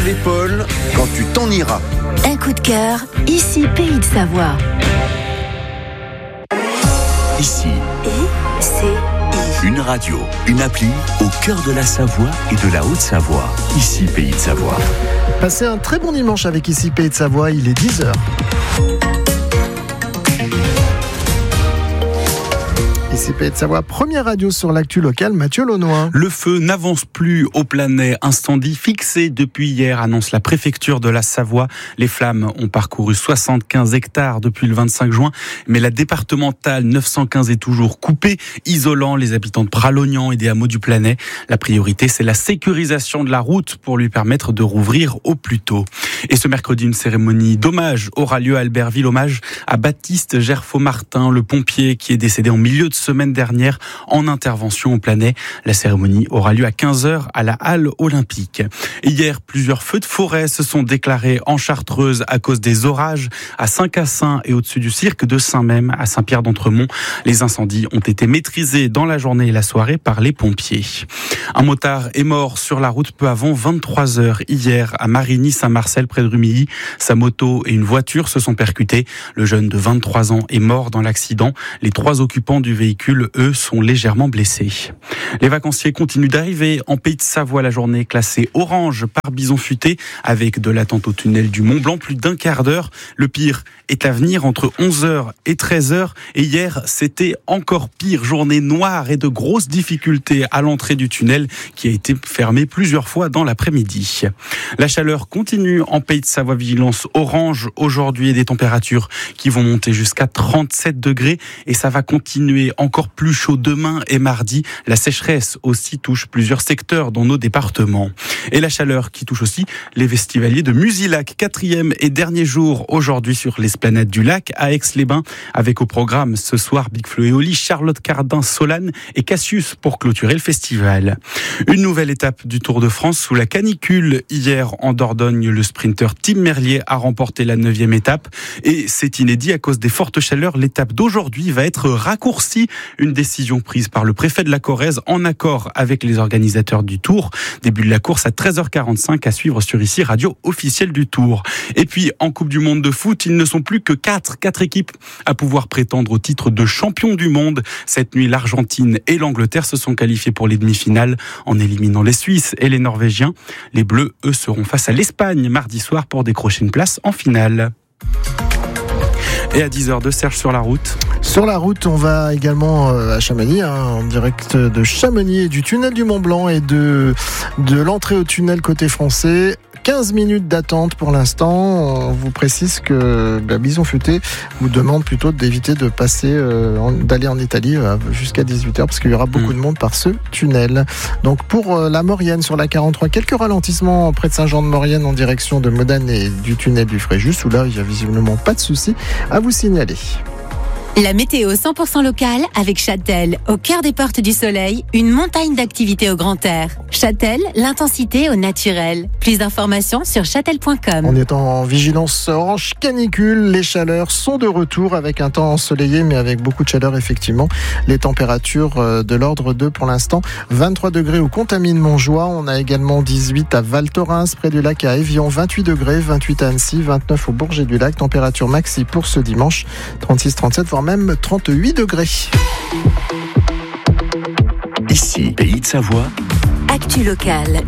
l'épaule quand tu t'en iras. Un coup de cœur, ici Pays de Savoie. Ici, ICI. une radio, une appli au cœur de la Savoie et de la Haute-Savoie. Ici, Pays de Savoie. Passez un très bon dimanche avec Ici Pays de Savoie, il est 10h. Ici Pays de Savoie, première radio sur l'actu locale, Mathieu Launois. Le feu n'avance plus au Planay. Incendie fixé depuis hier, annonce la préfecture de la Savoie. Les flammes ont parcouru 75 hectares depuis le 25 juin, mais la départementale 915 est toujours coupée, isolant les habitants de Pralognan et des hameaux du Planay. La priorité, c'est la sécurisation de la route pour lui permettre de rouvrir au plus tôt. Et ce mercredi, une cérémonie d'hommage aura lieu à Albertville, hommage à Baptiste Gerfaut-Martin, le pompier qui est décédé en milieu de semaine dernière en intervention au Planay. La cérémonie aura lieu à 15h à la Halle Olympique. Hier, plusieurs feux de forêt se sont déclarés en Chartreuse à cause des orages à Saint-Cassin et au-dessus du cirque de Saint-Même à Saint-Pierre-d'Entremont. Les incendies ont été maîtrisés dans la journée et la soirée par les pompiers. Un motard est mort sur la route peu avant 23h hier à Marigny-Saint-Marcel près de Rumilly. Sa moto et une voiture se sont percutées. Le jeune de 23 ans est mort dans l'accident. Les 3 occupants du véhicule, eux, sont légèrement blessés. Les vacanciers continuent d'arriver en Pays de Savoie. La journée classée orange par Bison Futé avec de l'attente au tunnel du Mont Blanc, plus d'un quart d'heure. Le pire est à venir entre 11h et 13h. Et hier, c'était encore pire. Journée noire et de grosses difficultés à l'entrée du tunnel qui a été fermé plusieurs fois dans l'après-midi. La chaleur continue en Pays de Savoie. Vigilance orange aujourd'hui et des températures qui vont monter jusqu'à 37 degrés. Et ça va continuer encore plus chaud demain et mardi. La sécheresse aussi touche plusieurs secteurs dans nos départements. Et la chaleur qui touche aussi les festivaliers de Musilac. 4e et dernier jour aujourd'hui sur l'esplanade du lac à Aix-les-Bains, avec au programme ce soir Big Flo et Oli, Charlotte Cardin, Solane et Cassius pour clôturer le festival. Une nouvelle étape du Tour de France sous la canicule. Hier en Dordogne, le sprinter Tim Merlier a remporté la 9e étape et c'est inédit à cause des fortes chaleurs. L'étape d'aujourd'hui va être raccourcie. Une décision prise par le préfet de la Corrèze en accord avec les organisateurs du Tour. Début de la course à 13h45 à suivre sur ici, radio officielle du Tour. Et puis en Coupe du Monde de foot, ils ne sont plus que 4 équipes à pouvoir prétendre au titre de champion du monde. Cette nuit, l'Argentine et l'Angleterre se sont qualifiés pour les demi-finales en éliminant les Suisses et les Norvégiens. Les Bleus, eux, seront face à l'Espagne mardi soir pour décrocher une place en finale. Et à 10h de Serge sur la route. Sur la route, on va également à Chamonix, en direct de Chamonix et du tunnel du Mont Blanc et de l'entrée au tunnel côté français. 15 minutes d'attente pour l'instant. On vous précise que Bison Futé vous demande plutôt d'éviter de passer, d'aller en Italie jusqu'à 18h parce qu'il y aura beaucoup de monde par ce tunnel. Donc pour la Maurienne sur la 43, quelques ralentissements près de Saint-Jean-de-Maurienne en direction de Modane et du tunnel du Fréjus où là il n'y a visiblement pas de souci à vous signaler. La météo 100% locale avec Châtel, au cœur des portes du soleil, une montagne d'activités au grand air. Châtel, l'intensité au naturel. Plus d'informations sur châtel.com. On est en vigilance orange canicule. Les chaleurs sont de retour avec un temps ensoleillé mais avec beaucoup de chaleur effectivement. Les températures de l'ordre de pour l'instant 23 degrés au Contamine-Montjoie. On a également 18 à Val Thorens près du lac à Évian, 28 degrés, 28 à Annecy, 29 au Bourget-du-Lac. Température maxi pour ce dimanche 36-37 voire même 38 degrés. Ici, Pays de Savoie. Actu locale.